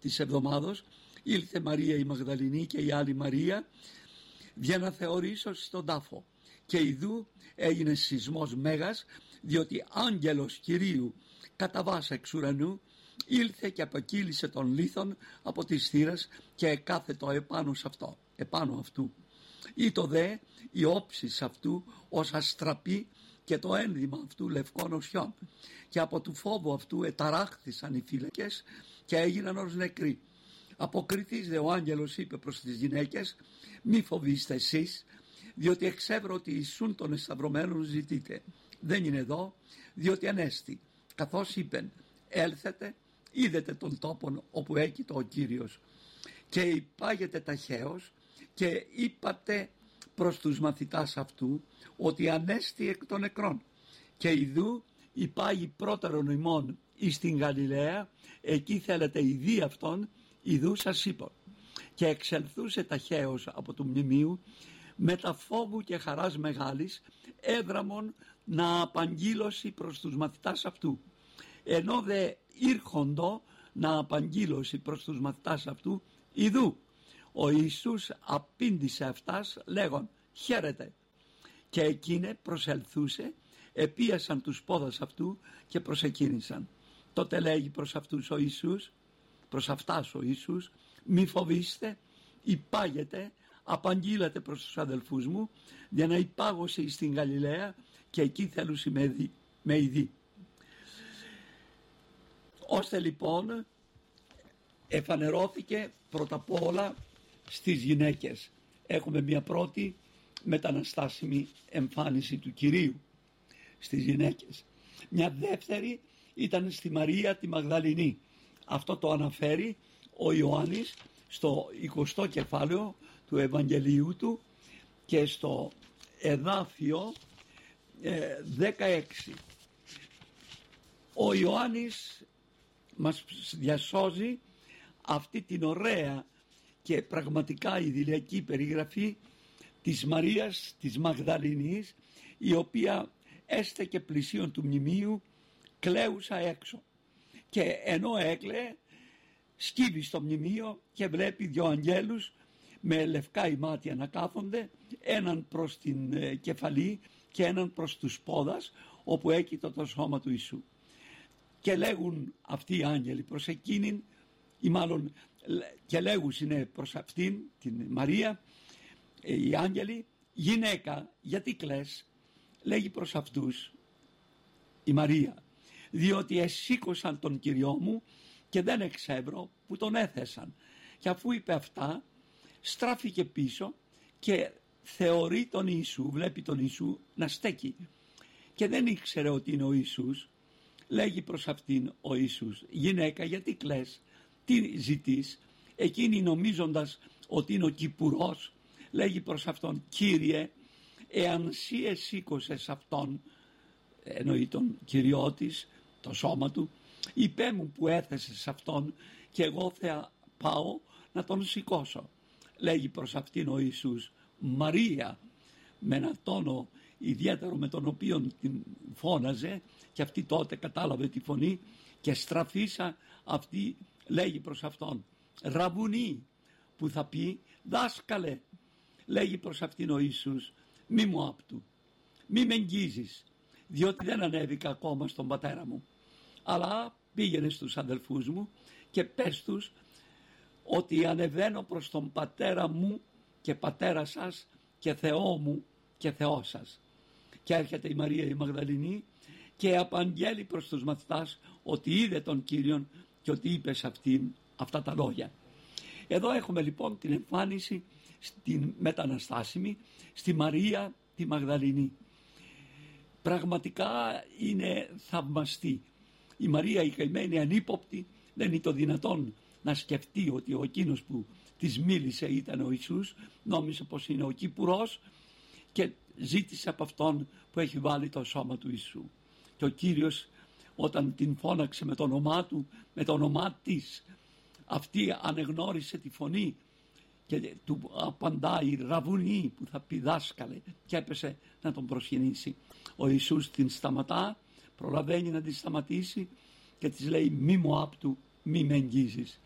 της εβδομάδος ήλθε Μαρία η Μαγδαληνή και η άλλη Μαρία για να θεωρήσω στον τάφο. Και ιδού έγινε σεισμός μέγας, διότι άγγελος Κυρίου καταβάσα εξ ουρανού ήλθε και αποκύλησε τον λίθον από τις θύρας και εκάθετο επάνω αυτού. Ήτο δε η όψης αυτού ως αστραπή και το ένδυμα αυτού λευκών οσιών, και από του φόβου αυτού εταράχθησαν οι φύλακες και έγιναν ως νεκροί. Αποκριθής δε ο άγγελος είπε προς τις γυναίκες: μη φοβήστε εσείς, διότι εξεύρω ότι Ιησούν των εσταυρωμένων ζητείτε. Δεν είναι εδώ, διότι ανέστη, καθώς είπεν, έλθετε, είδετε τον τόπον όπου έκειτο ο Κύριος. Και υπάγεται ταχαίως και είπατε προς τους μαθητάς αυτού ότι ανέστη εκ των νεκρών. Και ιδού υπάγει πρώτερον ημών εις την Γαλιλαία, εκεί θέλετε ειδή αυτόν, ιδού σας είπα. Και εξελθούσε ταχαίως από του μνημείου με τα φόβου και χαράς μεγάλης, έβραμον να απαγγείλωση προς τους μαθητάς αυτού. Ενώ δε ήρχοντο να απαγγείλωση προς τους μαθητάς αυτού, ιδού ο Ιησούς απήντησε αυτάς λέγον: χαίρετε. Και εκείνε προσελθούσε, επίασαν τους πόδας αυτού και προσεκίνησαν. Τότε λέγει προς αυτούς ο Ιησούς, προς αυτάς ο Ιησούς: μη φοβήστε, υπάγετε, απαγγείλατε προς τους αδελφούς μου, για να υπάγωσε στην Γαλιλαία και εκεί θέλουσι με ειδή. Ώστε λοιπόν εφανερώθηκε πρώτα απ' όλα στις γυναίκες. Έχουμε μια πρώτη μεταναστάσιμη εμφάνιση του Κυρίου στις γυναίκες. Μια δεύτερη ήταν στη Μαρία τη Μαγδαληνή. Αυτό το αναφέρει ο Ιωάννης στο 20ο κεφάλαιο του Ευαγγελίου του και στο εδάφιο 16. Ο Ιωάννης μας διασώζει αυτή την ωραία και πραγματικά ιδηλιακή περιγραφή της Μαρίας της Μαγδαληνής, η οποία έστεκε πλησίον του μνημείου κλαίουσα έξω, και ενώ έκλαιε σκύβει στο μνημείο και βλέπει δυο αγγέλους με λευκά ημάτια να κάθονται, έναν προς την κεφαλή και έναν προς τους πόδας όπου έκειτο το σώμα του Ιησού. Και λέγουν αυτοί οι άγγελοι προς εκείνην, ή μάλλον και λέγουν είναι προς αυτήν την Μαρία οι άγγελοι: γυναίκα, γιατί κλαις? Λέγει προς αυτούς η Μαρία: διότι εσήκωσαν τον Κυριό μου και δεν εξεύρω που τον έθεσαν. Και αφού είπε αυτά, στράφηκε πίσω και θεωρεί τον Ιησού, βλέπει τον Ιησού να στέκει και δεν ήξερε ότι είναι ο Ιησούς. Λέγει προς αυτήν ο Ιησούς: γυναίκα, γιατί κλαις? Τι ζητείς? Εκείνη, νομίζοντας ότι είναι ο κυπουρός, λέγει προς αυτόν: Κύριε, εάν σύ εσήκωσες αυτόν, εννοεί τον Κυριό της, το σώμα του, είπέ μου που έθεσες αυτόν και εγώ θα πάω να τον σηκώσω. Λέγει προς αυτήν ο Ιησούς: Μαρία, με έναν τόνο ιδιαίτερο με τον οποίο την φώναζε, και αυτή τότε κατάλαβε τη φωνή και στραφίσα αυτή λέγει προς αυτόν: Ραβουνί, που θα πει δάσκαλε. Λέγει προς αυτήν ο Ιησούς: μη μου άπτου, μη με εγγίζεις, διότι δεν ανέβηκα ακόμα στον πατέρα μου, αλλά πήγαινε στους αδελφούς μου και πες τους ότι ανεβαίνω προς τον πατέρα μου και πατέρα σας και Θεό μου και Θεό σας. Και έρχεται η Μαρία η Μαγδαληνή και απαγγέλει προς τους μαθητάς ότι είδε τον Κύριον και ότι είπε σε αυτήν αυτά τα λόγια. Εδώ έχουμε λοιπόν την εμφάνιση στην μεταναστάσιμη, στη Μαρία τη Μαγδαληνή. Πραγματικά είναι θαυμαστή. Η Μαρία η καημένη ανύποπτη δεν είναι το δυνατόν να σκεφτεί ότι ο εκείνος που της μίλησε ήταν ο Ιησούς. Νόμιζε πως είναι ο κυπουρός και ζήτησε από αυτόν που έχει βάλει το σώμα του Ιησού. Και ο Κύριος όταν την φώναξε με το όνομά του, με το όνομά της, αυτή ανεγνώρισε τη φωνή και του απαντάει Ραβουνί, που θα πει δάσκαλε, και έπεσε να τον προσκυνήσει. Ο Ιησούς την σταματά, προλαβαίνει να τη σταματήσει και της λέει: μη μου άπτου, μη με εγγίζεις.